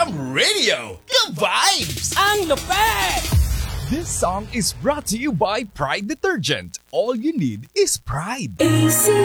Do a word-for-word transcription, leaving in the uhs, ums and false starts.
Jam Radio. Ka-vibes! Ang lupet! This song is brought to you by Pride Detergent. All you need is pride. A C